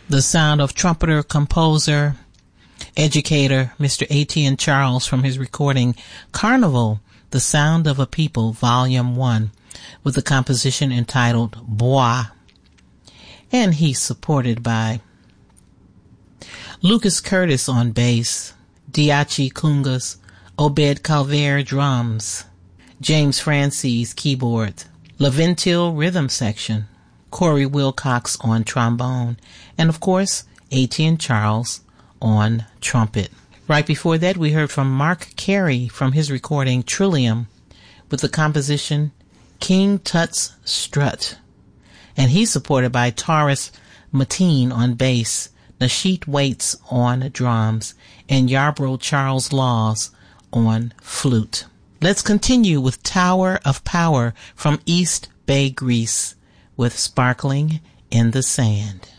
The sound of trumpeter, composer, educator, Mr. A.T.N. Charles from his recording Carnival, The Sound of a People, Volume 1, with the composition entitled Bois. And he's supported by Lucas Curtis on bass, Diachi Kungas, Obed Calvert drums, James Francis keyboard, Laventil rhythm section, Corey Wilcox on trombone, and of course, A.T.N. Charles on trumpet. Right before that, we heard from Mark Carey from his recording Trillium with the composition King Tut's Strut. And he's supported by Taurus Mateen on bass, Nasheet Waits on drums, and Yarbrough Charles Laws on flute. Let's continue with Tower of Power from East Bay, Greece, with Sparkling in the Sand.